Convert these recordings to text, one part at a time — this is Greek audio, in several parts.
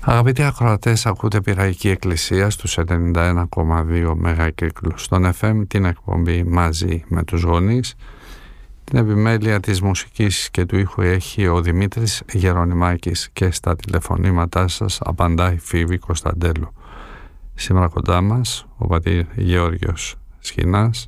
Αγαπητοί ακροατές, ακούτε Πειραϊκή Εκκλησία στους 91,2 μεγακύκλους στον FM, την εκπομπή Μαζί με τους Γονείς. Την επιμέλεια της μουσικής και του ήχου έχει ο Δημήτρης Γερονιμάκης και στα τηλεφωνήματά σας απαντάει η Φίβη Κωνσταντέλου. Σήμερα κοντά μας ο πατήρ Γεώργιος Σχοινάς,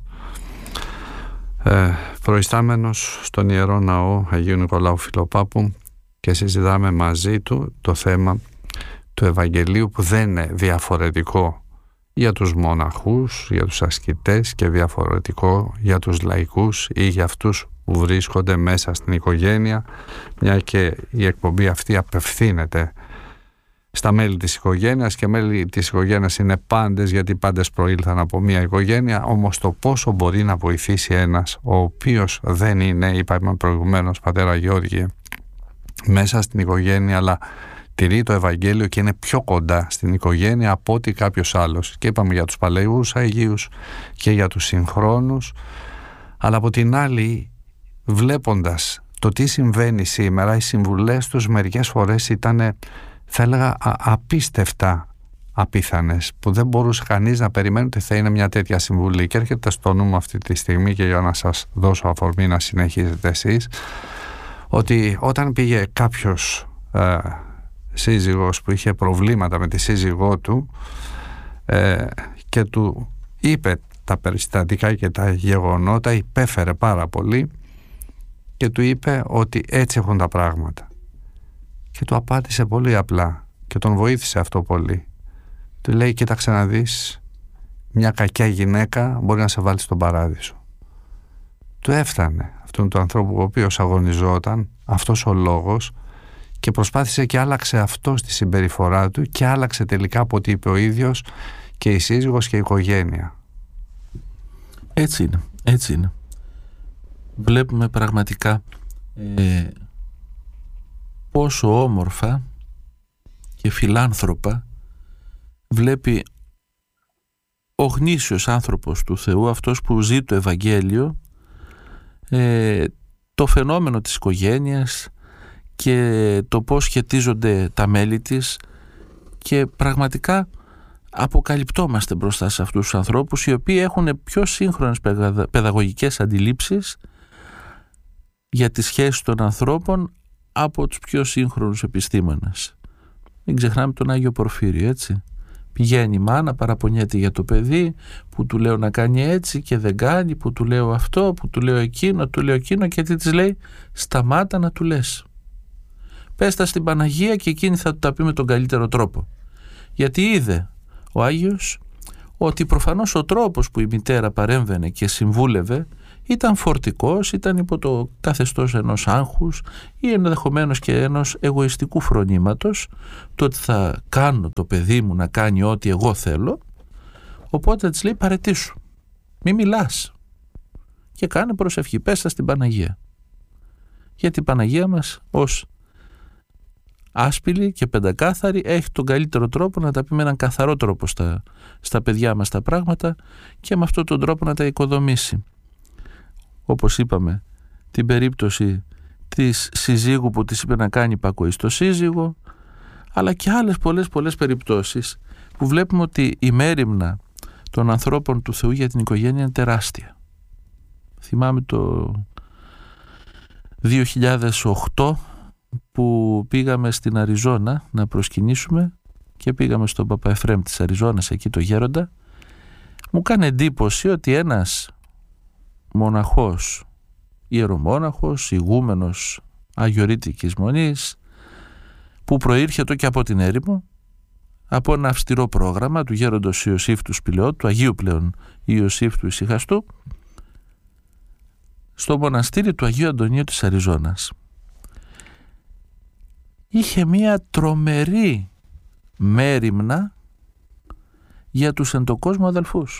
προϊστάμενος στον Ιερό Ναό Αγίου Νικολάου Φιλοπάπου, και συζητάμε μαζί του το θέμα του Ευαγγελίου, που δεν είναι διαφορετικό για τους μοναχούς, για τους ασκητές, και διαφορετικό για τους λαϊκούς ή για αυτούς που βρίσκονται μέσα στην οικογένεια, μια και η εκπομπή αυτή απευθύνεται στα μέλη της οικογένειας, και μέλη της οικογένειας είναι πάντες, γιατί οι πάντες προήλθαν από μια οικογένεια. Όμως το πόσο μπορεί να βοηθήσει ένας ο οποίος δεν είναι, είπαμε προηγουμένως πατέρα Γεώργιε, μέσα στην οικογένεια, αλλά τηρεί το Ευαγγέλιο και είναι πιο κοντά στην οικογένεια από ότι κάποιος άλλος. Και είπαμε για τους παλαιούς Αγίους και για τους συγχρόνους, αλλά από την άλλη, βλέποντας το τι συμβαίνει σήμερα, οι συμβουλές τους μερικές φορές ήταν, θα έλεγα, απίστευτα απίθανες, που δεν μπορούσε κανείς να περιμένει ότι θα είναι μια τέτοια συμβουλή. Και έρχεται στο νου μου αυτή τη στιγμή, και για να σας δώσω αφορμή να συνεχίζετε εσείς, ότι όταν πήγε κάποιος σύζυγος που είχε προβλήματα με τη σύζυγό του και του είπε τα περιστατικά και τα γεγονότα, υπέφερε πάρα πολύ και του είπε ότι έτσι έχουν τα πράγματα, και του απάντησε πολύ απλά και τον βοήθησε αυτό πολύ. Του λέει: κοίταξε να δεις, μια κακιά γυναίκα μπορεί να σε βάλει στον παράδεισο. Του έφτανε αυτόν του ανθρώπου ο οποίος αγωνιζόταν αυτός ο λόγος, και προσπάθησε και άλλαξε αυτό στη συμπεριφορά του, και άλλαξε τελικά από ό,τι είπε ο ίδιος και η σύζυγος και η οικογένεια. Έτσι είναι, έτσι είναι. Βλέπουμε πραγματικά πόσο όμορφα και φιλάνθρωπα βλέπει ο γνήσιος άνθρωπος του Θεού, αυτός που ζει το Ευαγγέλιο, το φαινόμενο της οικογένειας και το πώς σχετίζονται τα μέλη της, και πραγματικά αποκαλυπτόμαστε μπροστά σε αυτούς τους ανθρώπους, οι οποίοι έχουν πιο σύγχρονες παιδαγωγικές αντιλήψεις για τις σχέσεις των ανθρώπων από τους πιο σύγχρονους επιστήμονες. Μην ξεχνάμε τον Άγιο Πορφύριο, έτσι. Πηγαίνει η μάνα, παραπονιέται για το παιδί, που του λέω να κάνει έτσι και δεν κάνει, που του λέω αυτό, που του λέω εκείνο, του λέω εκείνο, και τι της λέει? Σταμάτα να του λες. Πες τα στην Παναγία και εκείνη θα του τα πει με τον καλύτερο τρόπο. Γιατί είδε ο Άγιος ότι προφανώς ο τρόπος που η μητέρα παρέμβαινε και συμβούλευε ήταν φορτικός, ήταν υπό το καθεστώς ενός άγχους ή ενδεχομένως και ενός εγωιστικού φρονήματος, το ότι θα κάνω το παιδί μου να κάνει ό,τι εγώ θέλω. Οπότε της λέει: παραιτήσου, μη μιλάς και κάνε προσευχή, πες τα στην Παναγία. Γιατί η Παναγία μας ως άσπηλη και πεντακάθαρη έχει τον καλύτερο τρόπο να τα πει με έναν καθαρό τρόπο στα παιδιά μας τα πράγματα, και με αυτόν τον τρόπο να τα οικοδομήσει. Όπως είπαμε, την περίπτωση της συζύγου που της είπε να κάνει υπακοή στο σύζυγο, αλλά και άλλες πολλές περιπτώσεις που βλέπουμε ότι η μέριμνα των ανθρώπων του Θεού για την οικογένεια είναι τεράστια. Θυμάμαι το 2008 που πήγαμε στην Αριζόνα να προσκυνήσουμε, και πήγαμε στον Παπαεφρέμ της Αριζόνας, εκεί το γέροντα. Μου κάνει εντύπωση ότι ένας μοναχός, ιερομόναχος, ηγούμενος Αγιορείτικης Μονής, που προήρχετο και από την έρημο, από ένα αυστηρό πρόγραμμα του γέροντος Ιωσήφ του Σπηλαιώτου, του Αγίου πλέον Ιωσήφ του Ησυχαστού, στο μοναστήρι του Αγίου Αντωνίου της Αριζόνας, είχε μία τρομερή μέριμνα για τους εν το κόσμο αδελφούς.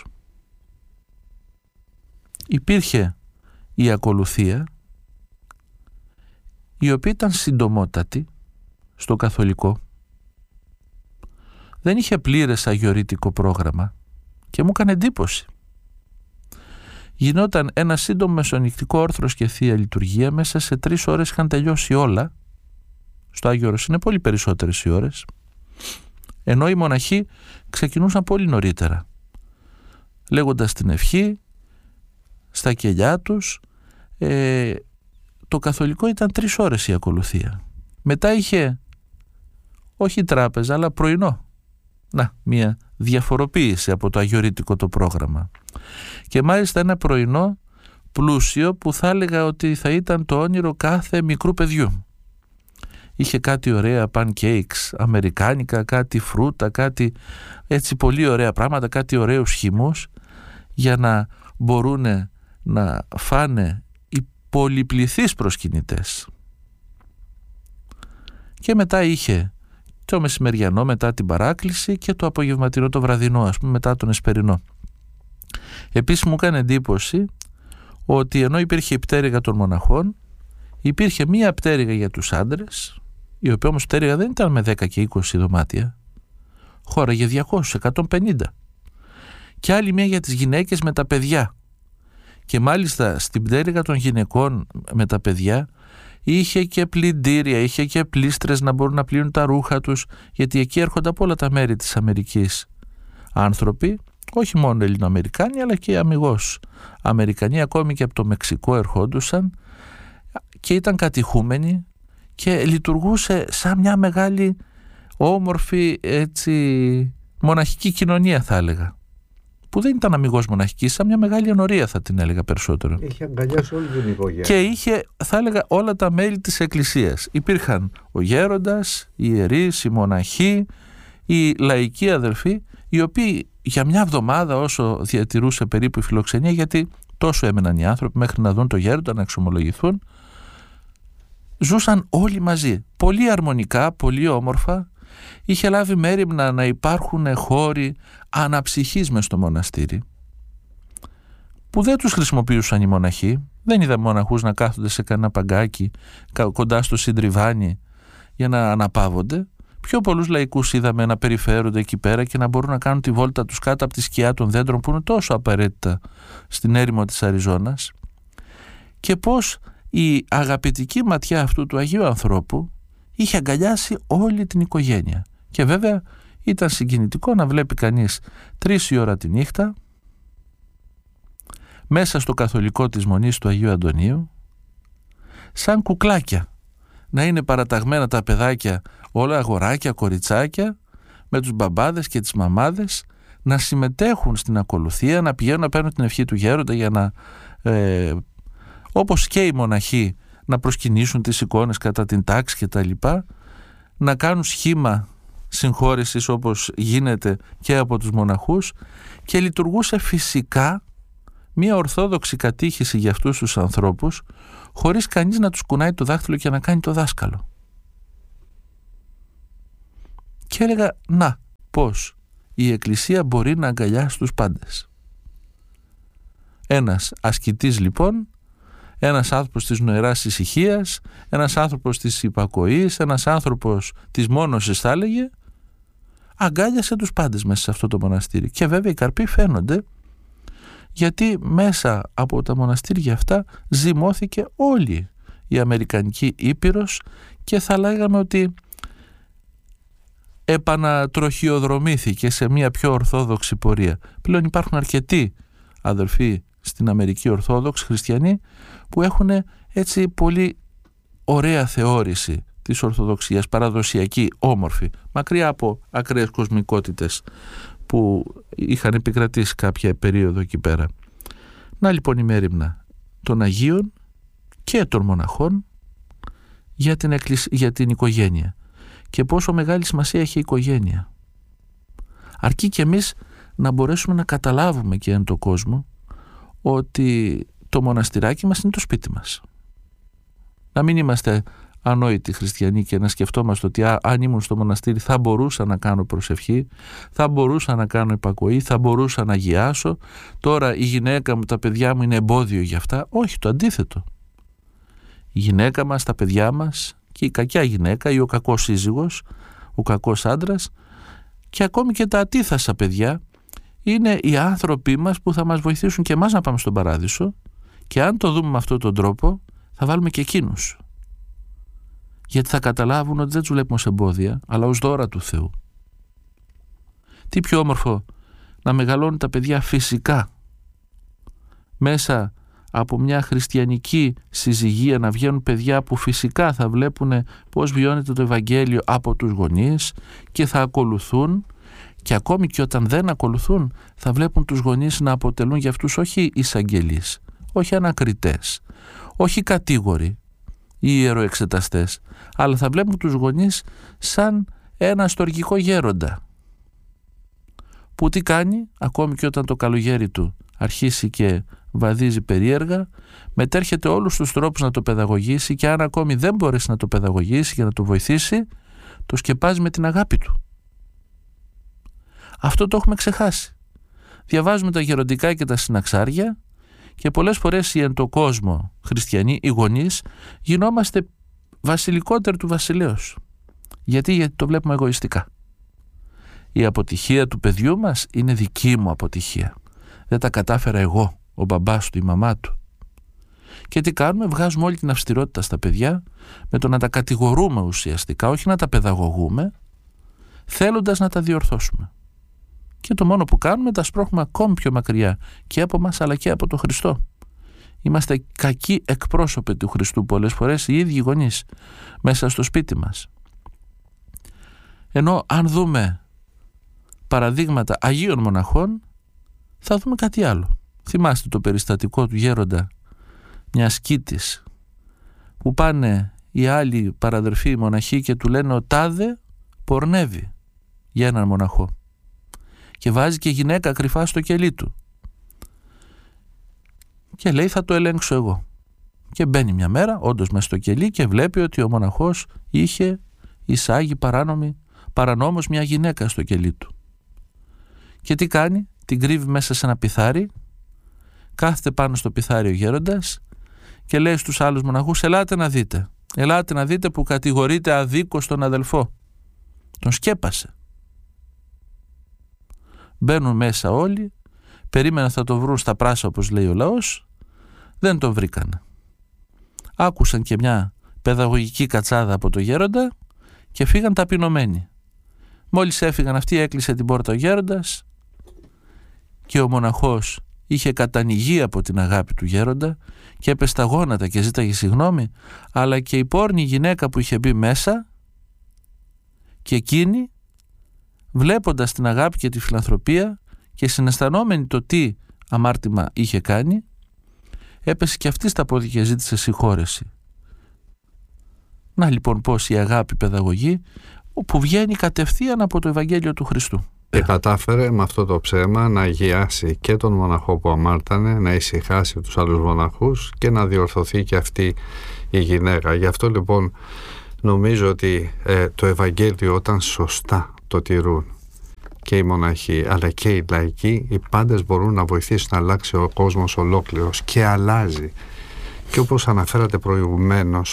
Υπήρχε η ακολουθία, η οποία ήταν συντομότατη στο καθολικό. Δεν είχε πλήρες αγιορείτικο πρόγραμμα και μου έκανε εντύπωση. Γινόταν ένα σύντομο μεσονυχτικό όρθρος και θεία λειτουργία, μέσα σε 3 ώρες είχαν τελειώσει όλα. Στο Άγιο Όρος είναι πολύ περισσότερες οι ώρες. Ενώ οι μοναχοί ξεκινούσαν πολύ νωρίτερα, λέγοντας την ευχή στα κελιά τους. Το καθολικό ήταν 3 ώρες η ακολουθία. Μετά είχε όχι τράπεζα αλλά πρωινό. Μια διαφοροποίηση από το αγιορείτικο το πρόγραμμα. Και μάλιστα ένα πρωινό πλούσιο που θα έλεγα ότι θα ήταν το όνειρο κάθε μικρού παιδιού. Είχε κάτι ωραία pancakes αμερικάνικα, κάτι φρούτα, κάτι έτσι πολύ ωραία πράγματα, κάτι ωραίους χυμούς για να μπορούν να φάνε οι πολυπληθείς προσκυνητές. Και μετά είχε το μεσημεριανό μετά την παράκληση και το απογευματινό, το βραδινό, ας πούμε, μετά τον εσπερινό. Επίσης μου έκανε εντύπωση ότι ενώ υπήρχε η πτέρυγα των μοναχών, υπήρχε μία πτέρυγα για τους άντρες, η οποία όμως πτέρυγα δεν ήταν με 10 και 20 δωμάτια, χώραγε 200, 150, και άλλη μία για τις γυναίκες με τα παιδιά. Και μάλιστα στην πτέρυγα των γυναικών με τα παιδιά είχε και πλυντήρια, είχε και πλήστρες να μπορούν να πλύνουν τα ρούχα τους, γιατί εκεί έρχονται από όλα τα μέρη της Αμερικής άνθρωποι, όχι μόνο Ελληνοαμερικάνοι αλλά και αμιγώς Αμερικανοί, ακόμη και από το Μεξικό ερχόντουσαν και ήταν κατηχούμενοι και λειτουργούσε σαν μια μεγάλη όμορφη έτσι μοναχική κοινωνία, θα έλεγα, που δεν ήταν αμιγώς μοναχική, σαν μια μεγάλη ενορία θα την έλεγα περισσότερο. Είχε αγκαλιάσει όλη την οικογένεια. Και είχε, θα έλεγα, όλα τα μέλη της εκκλησίας. Υπήρχαν ο γέροντας, οι ιερείς, οι μοναχοί, οι λαϊκοί αδελφοί, οι οποίοι για μια εβδομάδα, όσο διατηρούσε περίπου η φιλοξενία, γιατί τόσο έμεναν οι άνθρωποι μέχρι να δουν το γέροντα, να εξομολογηθούν, ζούσαν όλοι μαζί, πολύ αρμονικά, πολύ όμορφα. Είχε λάβει μέριμνα να υπάρχουν χώροι αναψυχής μες στο μοναστήρι, που δεν τους χρησιμοποιούσαν οι μοναχοί. Δεν είδα μοναχούς να κάθονται σε κανένα παγκάκι κοντά στο συντριβάνι για να αναπαύονται. Πιο πολλούς λαϊκούς είδαμε να περιφέρονται εκεί πέρα και να μπορούν να κάνουν τη βόλτα τους κάτω από τη σκιά των δέντρων που είναι τόσο απαραίτητα στην έρημο της Αριζώνας. Και πως η αγαπητική ματιά αυτού του Αγίου ανθρώπου είχε αγκαλιάσει όλη την οικογένεια. Και βέβαια ήταν συγκινητικό να βλέπει κανείς 3 η ώρα τη νύχτα μέσα στο καθολικό της Μονής του Αγίου Αντωνίου, σαν κουκλάκια, να είναι παραταγμένα τα παιδάκια, όλα αγοράκια, κοριτσάκια, με τους μπαμπάδες και τις μαμάδες, να συμμετέχουν στην ακολουθία, να πηγαίνουν να παίρνουν την ευχή του γέροντα για να, όπως και οι μοναχοί, να προσκυνήσουν τις εικόνες κατά την τάξη και τα λοιπά, να κάνουν σχήμα συγχώρεσης όπως γίνεται και από τους μοναχούς, και λειτουργούσε φυσικά μια ορθόδοξη κατήχηση για αυτούς τους ανθρώπους, χωρίς κανείς να τους κουνάει το δάχτυλο και να κάνει το δάσκαλο. Και έλεγα, να, πώς η Εκκλησία μπορεί να αγκαλιάσει τους πάντες. Ένας ασκητής λοιπόν, ένας άνθρωπος της νοεράς ησυχίας, ένας άνθρωπος της υπακοής, ένας άνθρωπος της μόνωσης, θα έλεγε, αγκάλιασε τους πάντες μέσα σε αυτό το μοναστήρι. Και βέβαια οι καρποί φαίνονται, γιατί μέσα από τα μοναστήρια αυτά ζυμώθηκε όλη η Αμερικανική Ήπειρος και θα λέγαμε ότι επανατροχιοδρομήθηκε σε μια πιο ορθόδοξη πορεία. Πλέον υπάρχουν αρκετοί αδελφοί στην Αμερική Ορθόδοξοι χριστιανοί που έχουν έτσι πολύ ωραία θεώρηση της Ορθοδοξίας, παραδοσιακή, όμορφη, μακριά από ακραίες κοσμικότητες που είχαν επικρατήσει κάποια περίοδο εκεί πέρα. Να λοιπόν η μέριμνα των Αγίων και των μοναχών για την οικογένεια, και πόσο μεγάλη σημασία έχει η οικογένεια. Αρκεί και εμείς να μπορέσουμε να καταλάβουμε και εν το κόσμο ότι το μοναστηράκι μας είναι το σπίτι μας. Να μην είμαστε ανόητοι χριστιανοί και να σκεφτόμαστε ότι αν ήμουν στο μοναστήρι θα μπορούσα να κάνω προσευχή, θα μπορούσα να κάνω υπακοή, θα μπορούσα να αγιάσω, τώρα η γυναίκα μου, τα παιδιά μου είναι εμπόδιο για αυτά. Όχι, το αντίθετο. Η γυναίκα μας, τα παιδιά μας και η κακιά γυναίκα ή ο κακός σύζυγος, ο κακός άντρας και ακόμη και τα ατίθασα παιδιά είναι οι άνθρωποι μας που θα μας βοηθήσουν και εμάς να πάμε στον παράδεισο, και αν το δούμε με αυτόν τον τρόπο θα βάλουμε και εκείνους. Γιατί θα καταλάβουν ότι δεν τους βλέπουμε ως εμπόδια, αλλά ως δώρα του Θεού. Τι πιο όμορφο να μεγαλώνουν τα παιδιά φυσικά, μέσα από μια χριστιανική συζυγία, να βγαίνουν παιδιά που φυσικά θα βλέπουν πώς βιώνεται το Ευαγγέλιο από τους γονείς και θα ακολουθούν, και ακόμη και όταν δεν ακολουθούν θα βλέπουν τους γονείς να αποτελούν για αυτούς όχι εισαγγελείς, όχι ανακριτές, όχι κατήγοροι ή ιεροεξεταστές, αλλά θα βλέπουν τους γονείς σαν ένα αστοργικό γέροντα που τι κάνει, ακόμη και όταν το καλογέρι του αρχίσει και βαδίζει περίεργα, μετέρχεται όλους τους τρόπους να το παιδαγωγήσει, και αν ακόμη δεν μπορέσει να το παιδαγωγήσει και να το βοηθήσει, το σκεπάζει με την αγάπη του. Αυτό το έχουμε ξεχάσει. Διαβάζουμε τα γεροντικά και τα συναξάρια και πολλές φορές οι εν το κόσμο χριστιανοί, οι γονείς, γινόμαστε βασιλικότεροι του βασιλέως. Γιατί το βλέπουμε εγωιστικά. Η αποτυχία του παιδιού μας είναι δική μου αποτυχία. Δεν τα κατάφερα εγώ, ο μπαμπάς του, η μαμά του. Και τι κάνουμε? Βγάζουμε όλη την αυστηρότητα στα παιδιά με το να τα κατηγορούμε ουσιαστικά, όχι να τα παιδαγωγούμε, θέλοντας να τα διορθώσουμε. Και το μόνο που κάνουμε, τα σπρώχνουμε ακόμη πιο μακριά και από μας αλλά και από τον Χριστό. Είμαστε κακοί εκπρόσωποι του Χριστού πολλές φορές, οι ίδιοι γονείς, μέσα στο σπίτι μας. Ενώ αν δούμε παραδείγματα Αγίων μοναχών, θα δούμε κάτι άλλο. Θυμάστε το περιστατικό του γέροντα μιας Κήτης, που πάνε οι άλλοι παραδερφοί μοναχοί και του λένε ο τάδε πορνεύει για έναν μοναχό και βάζει και γυναίκα κρυφά στο κελί του και λέει θα το ελέγξω εγώ. Και μπαίνει μια μέρα όντως μες στο κελί και βλέπει ότι ο μοναχός είχε εισάγει παρανόμως μια γυναίκα στο κελί του. Και τι κάνει? Την κρύβει μέσα σε ένα πιθάρι, κάθεται πάνω στο πιθάρι ο γέροντας και λέει στους άλλους μοναχούς, ελάτε να δείτε που κατηγορείται αδίκως τον αδελφό. Τον σκέπασε. Μπαίνουν μέσα όλοι, περίμεναν θα το βρουν στα πράσα όπως λέει ο λαός, δεν τον βρήκανε. Άκουσαν και μια παιδαγωγική κατσάδα από το γέροντα και φύγαν ταπεινωμένοι. Μόλις έφυγαν αυτοί, έκλεισε την πόρτα ο γέροντας και ο μοναχός είχε κατανοιγεί από την αγάπη του γέροντα και έπεσε στα γόνατα και ζήταγε συγγνώμη, αλλά και η πόρνη γυναίκα που είχε μπει μέσα και εκείνη, βλέποντας την αγάπη και τη φιλανθρωπία και συναισθανόμενη το τι αμάρτημα είχε κάνει, έπεσε και αυτή στα πόδια και ζήτησε συγχώρεση. Να λοιπόν πως η αγάπη παιδαγωγή που βγαίνει κατευθείαν από το Ευαγγέλιο του Χριστού. Και κατάφερε με αυτό το ψέμα να αγιάσει και τον μοναχό που αμάρτανε, να ησυχάσει τους άλλους μοναχούς και να διορθωθεί και αυτή η γυναίκα. Γι' αυτό λοιπόν νομίζω ότι το Ευαγγέλιο όταν σωστά το τηρούν και οι μοναχοί αλλά και οι λαϊκοί, οι πάντες μπορούν να βοηθήσουν να αλλάξει ο κόσμος ολόκληρος και αλλάζει. Και όπως αναφέρατε προηγουμένως,